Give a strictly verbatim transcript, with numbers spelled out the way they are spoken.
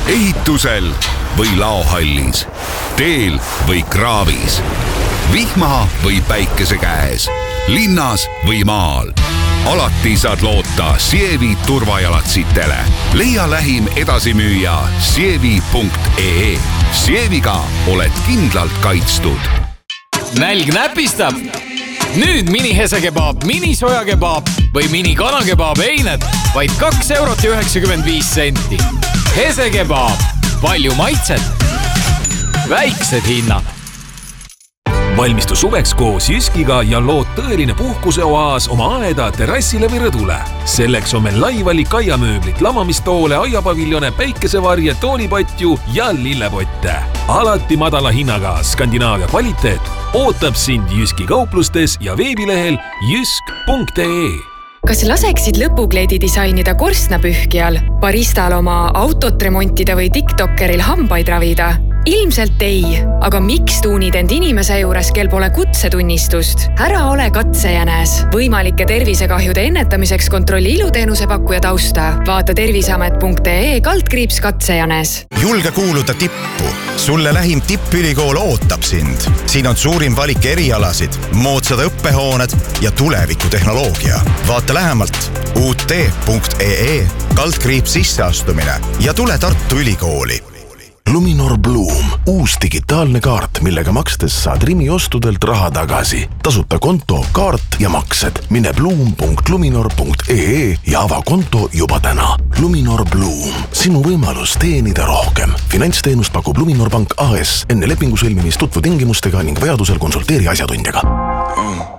ehitusel või laohallis, teel või kraavis, vihma või päikese käes, linnas või maal. Alati saad loota Sievi turvajalatsitele. Leia lähim edasimüüja sievi punkt ee. Sieviga oled kindlalt kaitstud. Nälg näpistab? Nüüd mini hesekebaab, mini sojakebaab või mini kanakebaab eined vaid kaks eurot ja üheksakümmend viis senti. Hesekebaab, palju maitset, väiksed hinnad. Valmistu suveks koos Jyskiga ja lood tõeline puhkuseoaas oma aeda terrassile või rõdule. Selleks on meil laivalik aiamööblit, lamamistoole, aiapaviljone, päikesevarje, toolipatju ja lillepotte. Alati madala hinnaga Skandinaavia kvaliteet ootab sind Jyski kauplustes ja veebilehel jysk punkt ee. Kas laseksid lõpukleedi disainida korstnapühkijal, baristal oma autot remontida või TikTokeril hambaid ravida? Ilmselt ei, aga miks tuunid end inimese juures, kel pole kutsetunnistust? Ära ole katsejänes. Võimalike tervisekahjude ennetamiseks kontrolli iluteenuse pakkuja tausta. Vaata terviseamet punkt ee kaldkriips katsejänes. Julge kuuluda tippu. Sulle lähim tippülikool ootab sind. Siin on suurim valik erialasid, moodsad õppehooned ja tulevikutehnoloogia. Vaata lähemalt u t punkt ee kaldkriips sisseastumine ja tule Tartu Ülikooli. Luminor Bloom, uus digitaalne kaart, millega makstes saad Rimi ostudelt raha tagasi. Tasuta konto, kaart ja maksed. Mine bloom punkt luminor punkt ee ja ava konto juba täna. Luminor Bloom, sinu võimalus teenida rohkem. Finantsteenust pakub Luminor Pank A S. Enne lepingu sõlmimist tutvu tingimustega ning vajadusel konsulteeri asjatundjaga.